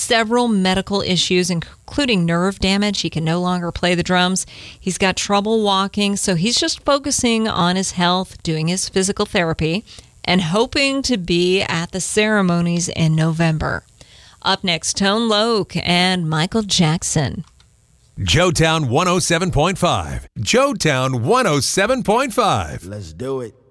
several medical issues, including nerve damage. He can no longer play the drums. He's got trouble walking, so he's just focusing on his health, doing his physical therapy, and hoping to be at the ceremonies in November. Up next, Tone Loc and Michael Jackson. Joetown 107.5. Joetown 107.5. Let's do it.